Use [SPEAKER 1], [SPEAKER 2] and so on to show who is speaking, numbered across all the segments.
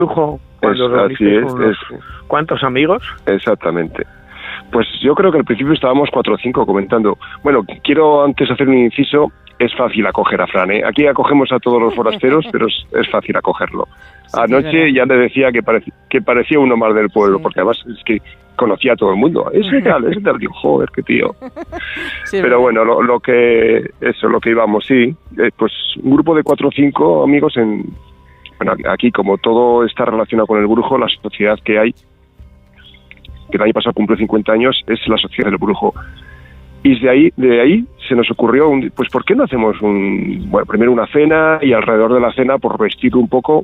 [SPEAKER 1] brujo cuando
[SPEAKER 2] así
[SPEAKER 1] ¿Cuántos amigos?
[SPEAKER 2] Exactamente. Pues yo creo que al principio estábamos 4 o 5 comentando. Bueno, quiero antes hacer un inciso. Es fácil acoger a Fran, ¿eh? Aquí acogemos a todos los forasteros, pero es fácil acogerlo. Sí, anoche ya le decía que parecía uno más del pueblo, porque además es que conocía a todo el mundo. Ese tal, digo, joder, qué tío. Sí, pero bueno, lo que íbamos, sí. Pues un grupo de 4 o 5 amigos bueno, aquí como todo está relacionado con el brujo, la sociedad que hay, que el año pasado cumple 50 años, es la sociedad del brujo. Y de ahí se nos ocurrió, pues ¿por qué no hacemos primero una cena y alrededor de la cena por vestir un poco,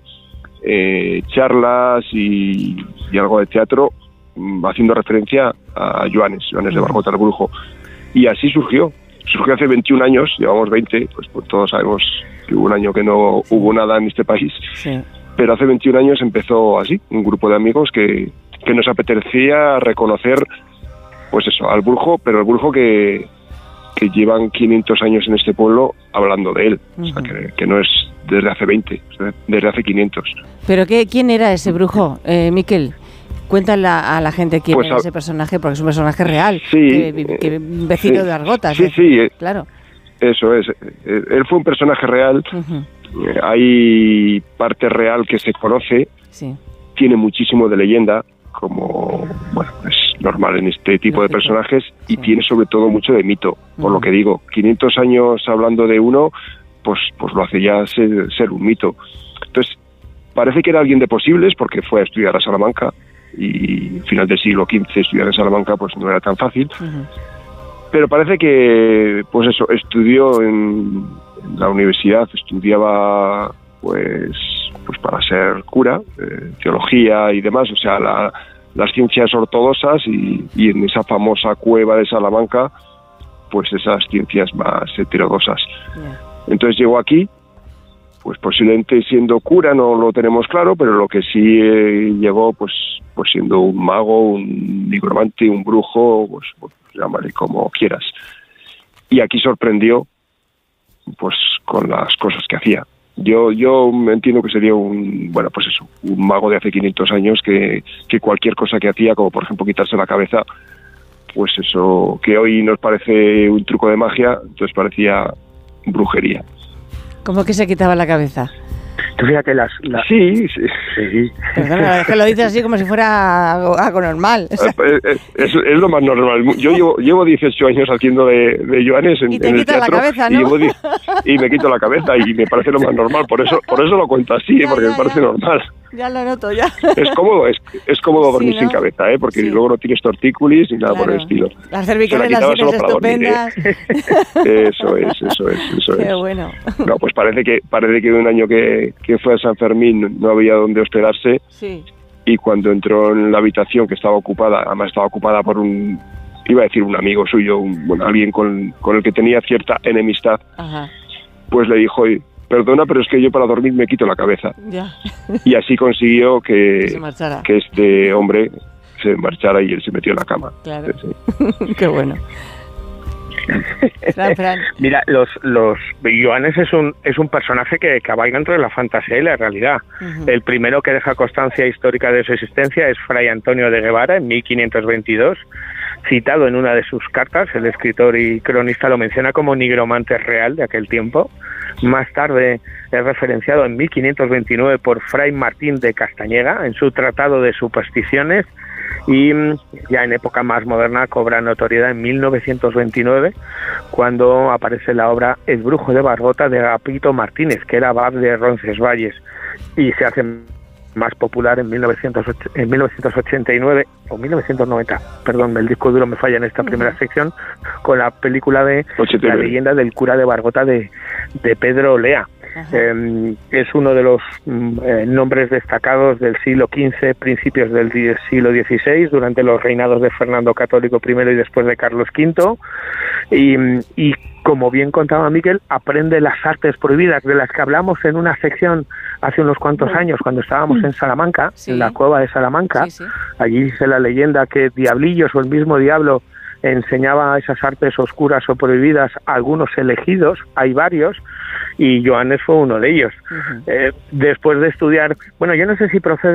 [SPEAKER 2] charlas y algo de teatro, haciendo referencia a Joanes de Bargota, el brujo. Y así surgió hace 21 años, llevamos 20, pues todos sabemos que hubo un año que no hubo nada en este país, sí. Pero hace 21 años empezó así, un grupo de amigos que nos apetecía reconocer, pues eso, al brujo, pero el brujo que llevan 500 años en este pueblo hablando de él, o sea, que no es desde hace 20, desde hace 500.
[SPEAKER 3] ¿Pero quién era ese brujo, Miquel? Cuéntale a la gente quién es ese personaje, porque es un personaje real,
[SPEAKER 2] sí,
[SPEAKER 3] que vecino de Argota.
[SPEAKER 2] Sí,
[SPEAKER 3] claro.
[SPEAKER 2] Eso es, él fue un personaje real, hay parte real que se conoce, sí. Tiene muchísimo de leyenda, como, bueno, es normal en este tipo de personajes, y sí. Tiene sobre todo mucho de mito, por lo que digo, 500 años hablando de uno, pues lo hace ya ser un mito. Entonces, parece que era alguien de posibles, porque fue a estudiar a Salamanca, y final del siglo XV estudiar en Salamanca pues no era tan fácil, pero parece que, pues eso, estudió en la universidad, estudiaba pues para ser cura, teología y demás, o sea, las ciencias ortodoxas y en esa famosa cueva de Salamanca, pues esas ciencias más heterodoxas. Entonces llegó aquí, pues posiblemente siendo cura, no lo tenemos claro, pero lo que sí llegó, pues siendo un mago, un nigromante, un brujo, pues llámale como quieras. Y aquí sorprendió, pues con las cosas que hacía. Yo entiendo que sería un mago de hace 500 años que cualquier cosa que hacía, como por ejemplo quitarse la cabeza, pues eso que hoy nos parece un truco de magia, entonces parecía brujería. ¿
[SPEAKER 3] ¿Cómo que se quitaba la cabeza?
[SPEAKER 1] Tú fíjate
[SPEAKER 2] Sí.
[SPEAKER 3] Perdona, es que lo dices así como si fuera algo normal. O sea.
[SPEAKER 2] Es lo más normal. Yo llevo 18 años haciendo de Joanes en el teatro, la cabeza, ¿no? y me quito la cabeza y me parece lo más normal. Por eso lo cuento así, porque me parece normal.
[SPEAKER 3] Ya lo noto, ya.
[SPEAKER 2] Es cómo dormir sin cabeza, porque luego no tienes tortícolis ni nada por el estilo.
[SPEAKER 3] Las cervicales las tienes estupendas.
[SPEAKER 2] Eso es.
[SPEAKER 3] Qué bueno.
[SPEAKER 2] No, pues parece que un año que fue a San Fermín no había donde hospedarse. Sí. Y cuando entró en la habitación que estaba ocupada, además estaba ocupada por un amigo suyo, alguien con el que tenía cierta enemistad, pues le dijo, perdona, pero es que yo para dormir me quito la cabeza. Ya. Y así consiguió que este hombre se marchara y él se metió en la cama.
[SPEAKER 3] Claro. Sí. Qué bueno. Fran.
[SPEAKER 1] Mira, los Joanes es un personaje que cabalga entre la fantasía y la realidad. El primero que deja constancia histórica de su existencia es Fray Antonio de Guevara en 1522. Citado en una de sus cartas, el escritor y cronista lo menciona como nigromante real de aquel tiempo. Más tarde es referenciado en 1529 por Fray Martín de Castañeda en su Tratado de Supersticiones, y ya en época más moderna cobra notoriedad en 1929 cuando aparece la obra El brujo de Bargota de Agapito Martínez, que era abad de Roncesvalles, y se hace más popular en 1989 o 1990, perdón, el disco duro me falla en esta primera sección, con la película de 89. La leyenda del cura de Bargota de Pedro Lea. Es uno de los nombres destacados del siglo XV, principios del siglo XVI, durante los reinados de Fernando Católico I y después de Carlos V, y como bien contaba Miquel, aprende las artes prohibidas de las que hablamos en una sección hace unos cuantos años cuando estábamos en Salamanca, en la cueva de Salamanca. Allí dice la leyenda que diablillos o el mismo diablo enseñaba esas artes oscuras o prohibidas a algunos elegidos, hay varios, y Joanes fue uno de ellos. Después de estudiar, bueno, yo no sé si procede